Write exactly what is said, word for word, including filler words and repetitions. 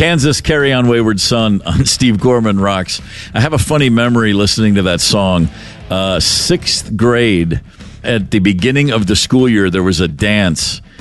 Kansas, Carry On Wayward Son on Steve Gorman Rocks. I have a funny memory listening to that song. Uh, sixth grade, at the beginning of the school year, there was a dance